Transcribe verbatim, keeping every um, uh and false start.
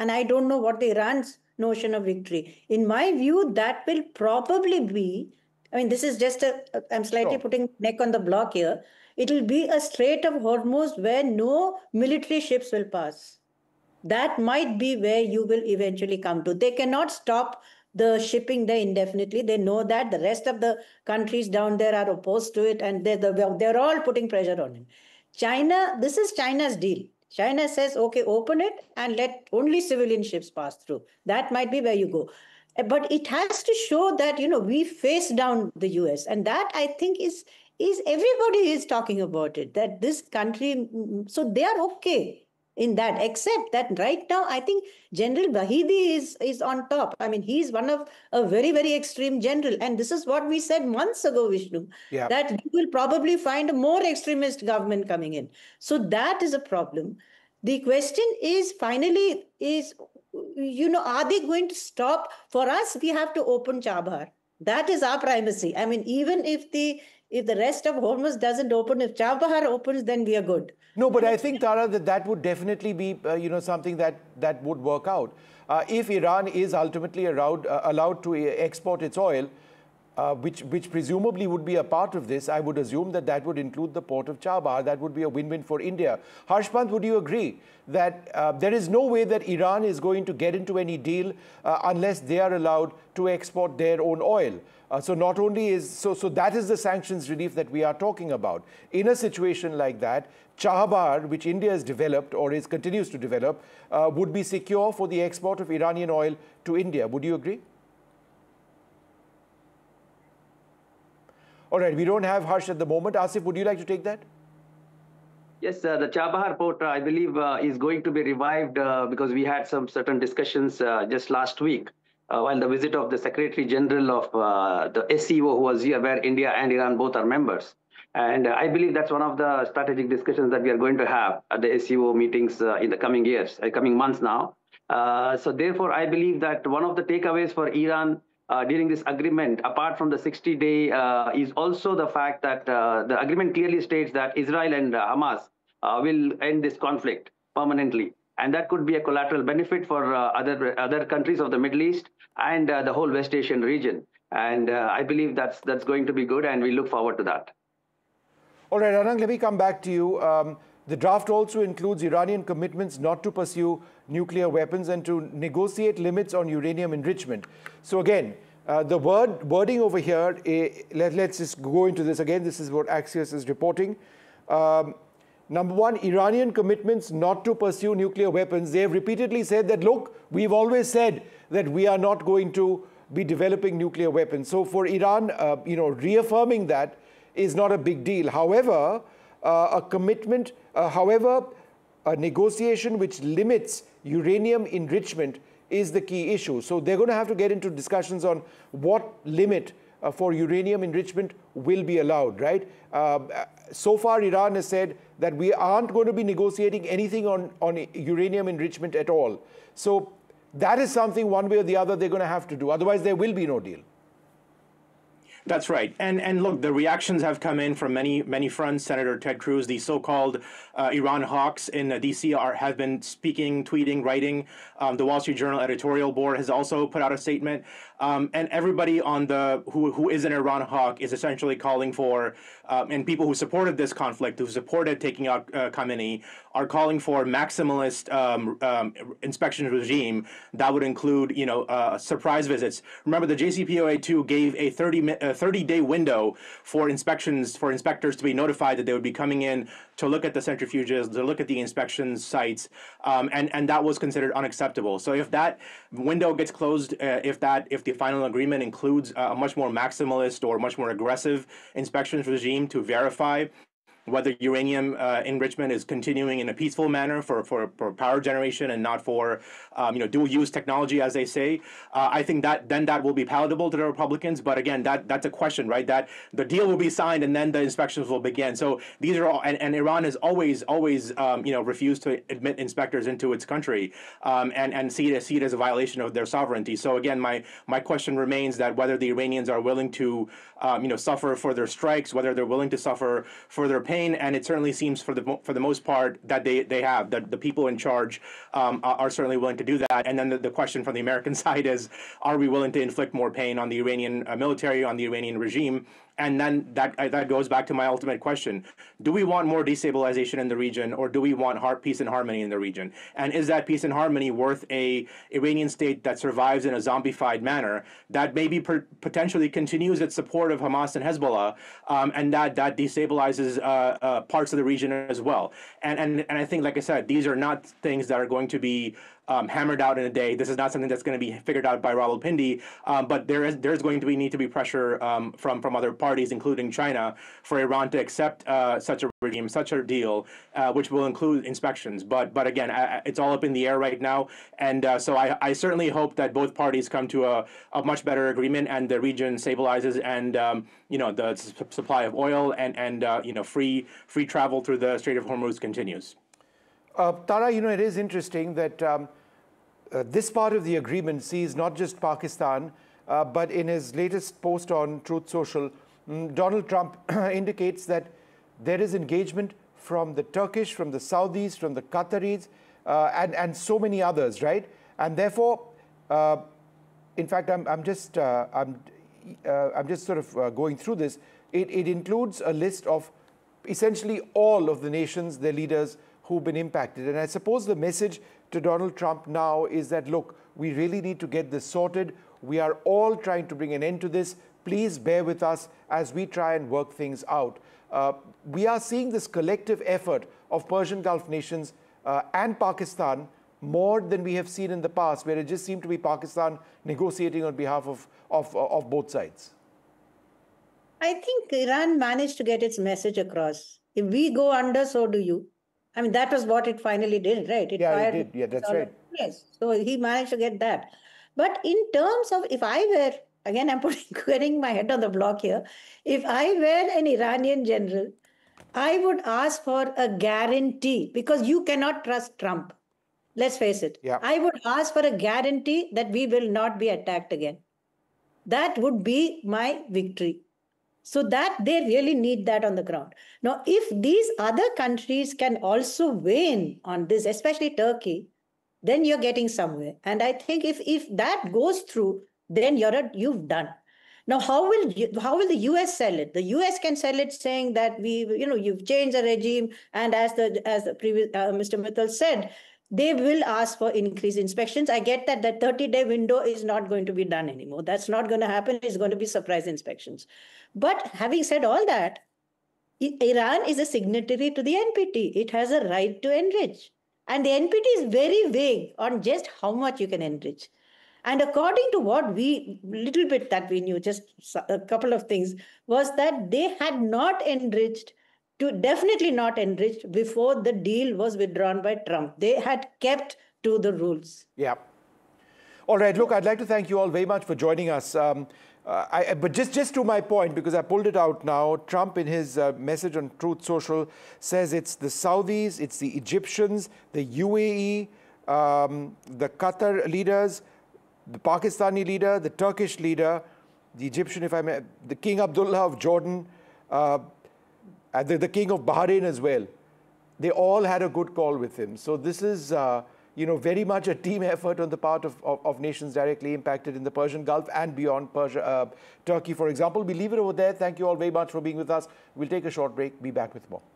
And I don't know what the Iran's notion of victory. In my view, that will probably be, I mean, this is just a, I'm slightly Sure. putting neck on the block here. It will be a Strait of Hormuz where no military ships will pass. That might be where you will eventually come to. They cannot stop the shipping there indefinitely. They know that the rest of the countries down there are opposed to it, and they're, they're all putting pressure on it. China, this is China's deal. China says, okay, open it and let only civilian ships pass through. That might be where you go. But it has to show that, you know, we face down the U S. And that, I think, is is everybody is talking about it, that this country, so they are okay in that, except that right now, I think General Bahidi is, is on top. I mean, he's one of a very, very extreme general. And this is what we said months ago, Vishnu, Yeah. that you will probably find a more extremist government coming in. So that is a problem. The question is finally is, you know, are they going to stop? For us, we have to open Chabahar. That is our primacy. I mean, even if the if the rest of Hormuz doesn't open, if Chabahar opens, then we are good. No, but I think, Tara, that that would definitely be, uh, you know, something that, that would work out. Uh, if Iran is ultimately allowed, uh, allowed to export its oil, uh, which, which presumably would be a part of this, I would assume that that would include the port of Chabahar. That would be a win-win for India. Harshpant, would you agree that uh, there is no way that Iran is going to get into any deal uh, unless they are allowed to export their own oil? Uh, so not only is, so, so that is the sanctions relief that we are talking about. In a situation like that, Chabahar, which India has developed or is continues to develop, uh, would be secure for the export of Iranian oil to India. Would you agree? All right, we don't have Harsh at the moment. Asif, would you like to take that? Yes, uh, the Chabahar port, uh, I believe, uh, is going to be revived uh, because we had some certain discussions uh, just last week uh, while the visit of the Secretary General of uh, the S C O, who was here, where India and Iran both are members. And uh, I believe that's one of the strategic discussions that we are going to have at the S C O meetings uh, in the coming years, uh, coming months now. Uh, so therefore, I believe that one of the takeaways for Iran Uh, during this agreement, apart from the sixty day, uh, is also the fact that uh, the agreement clearly states that Israel and uh, Hamas uh, will end this conflict permanently. And that could be a collateral benefit for uh, other, other countries of the Middle East and uh, the whole West Asian region. And uh, I believe that's, that's going to be good, and we look forward to that. All right, Anang, let me come back to you. Um, the draft also includes Iranian commitments not to pursue nuclear weapons and to negotiate limits on uranium enrichment. So again, uh, the word wording over here, uh, let, let's just go into this again. This is what Axios is reporting. Um, number one, Iranian commitments not to pursue nuclear weapons. They have repeatedly said that, look, we've always said that we are not going to be developing nuclear weapons. So for Iran, uh, you know, reaffirming that is not a big deal. However, uh, a commitment, uh, however, a negotiation which limits uranium enrichment is the key issue. So they're going to have to get into discussions on what limit uh, for uranium enrichment will be allowed, right? Uh, so far, Iran has said that we aren't going to be negotiating anything on, on uranium enrichment at all. So that is something, one way or the other, they're going to have to do. Otherwise, there will be no deal. That's right. And and look, the reactions have come in from many, many fronts. Senator Ted Cruz, the so-called uh, Iran hawks in uh, D C are, have been speaking, tweeting, writing. Um, the Wall Street Journal editorial board has also put out a statement. Um, and everybody on the who, who is an Iran hawk is essentially calling for, um, and people who supported this conflict, who supported taking out uh, Khamenei, are calling for maximalist um, um, inspection regime that would include, you know, uh, surprise visits. Remember, the J C P O A two gave a thirty day window for inspections, for inspectors to be notified that they would be coming in to look at the centrifuges, to look at the inspection sites, um, and and that was considered unacceptable. So if that window gets closed, uh, if that if the final agreement includes a much more maximalist or much more aggressive inspections regime to verify whether uranium uh, enrichment is continuing in a peaceful manner for, for, for power generation and not for um, you know, dual-use technology, as they say, uh, I think that then that will be palatable to the Republicans. But again, that that's a question, right? That the deal will be signed and then the inspections will begin. So these are all, and, and Iran has always, always um, you know, refused to admit inspectors into its country um, and, and see it, see it as a violation of their sovereignty. So again, my, my question remains that whether the Iranians are willing to um, you know, suffer further strikes, whether they're willing to suffer further pain pain, and it certainly seems for the for the most part that they, they have. The, the people in charge um, are, are certainly willing to do that. And then the, the question from the American side is, are we willing to inflict more pain on the Iranian uh, military, on the Iranian regime? And then that uh, that goes back to my ultimate question. Do we want more destabilization in the region, or do we want heart, peace and harmony in the region? And is that peace and harmony worth a Iranian state that survives in a zombified manner, that maybe per potentially continues its support of Hamas and Hezbollah, um, and that, that destabilizes uh, uh, parts of the region as well? And, and, and I think, like I said, these are not things that are going to be Um, hammered out in a day. This is not something that's going to be figured out by Rawalpindi, um, but there is there's going to be need to be pressure um, from from other parties, including China, for Iran to accept uh, such a regime, such a deal, uh, which will include inspections. But but again, I, it's all up in the air right now, and uh, so I, I certainly hope that both parties come to a, a much better agreement, and the region stabilizes, and um, you know the supply of oil and and uh, you know free free travel through the Strait of Hormuz continues. Uh, Tara, you know, it is interesting that um, uh, this part of the agreement sees not just Pakistan, uh, but in his latest post on Truth Social, um, Donald Trump indicates that there is engagement from the Turkish, from the Saudis, from the Qataris, uh, and, and so many others, right? And therefore, uh, in fact, I'm, I'm, just, uh, I'm, uh, I'm just sort of uh, going through this. It, it includes a list of essentially all of the nations, their leaders, who've been impacted. And I suppose the message to Donald Trump now is that, look, we really need to get this sorted. We are all trying to bring an end to this. Please bear with us as we try and work things out. Uh, we are seeing this collective effort of Persian Gulf nations uh, and Pakistan more than we have seen in the past, where it just seemed to be Pakistan negotiating on behalf of, of, of both sides. I think Iran managed to get its message across. If we go under, so do you. I mean, that was what it finally did, right? It yeah, fired it did. Yeah, that's right. Yes. So he managed to get that. But in terms of, if I were, again, I'm putting, putting my head on the block here. If I were an Iranian general, I would ask for a guarantee, because you cannot trust Trump. Let's face it. Yeah. I would ask for a guarantee that we will not be attacked again. That would be my victory. So that they really need that on the ground. Now, if these other countries can also weigh in on this, especially Turkey, then you're getting somewhere. And I think if, if that goes through, then you're a, you've done. Now, how will you, how will the U S sell it? The U S can sell it saying that we, you know, you've changed the regime, and as the as the previous uh, Mister Mittal said, they will ask for increased inspections. I get that that thirty-day window is not going to be done anymore. That's not going to happen. It's going to be surprise inspections. But having said all that, Iran is a signatory to the N P T. It has a right to enrich. And the N P T is very vague on just how much you can enrich. And according to what we, little bit that we knew, just a couple of things, was that they had not enriched, to definitely not enriched before the deal was withdrawn by Trump. They had kept to the rules. Yeah. All right. Look, I'd like to thank you all very much for joining us. Um, Uh, I, but just, just to my point, because I pulled it out now, Trump in his uh, message on Truth Social says it's the Saudis, it's the Egyptians, the U A E, um, the Qatar leaders, the Pakistani leader, the Turkish leader, the Egyptian, if I may, the King Abdullah of Jordan, uh, and the, the King of Bahrain as well. They all had a good call with him. So this is... Uh, you know, very much a team effort on the part of, of, of nations directly impacted in the Persian Gulf and beyond Persia, uh, Turkey, for example. We leave it over there. Thank you all very much for being with us. We'll take a short break. Be back with more.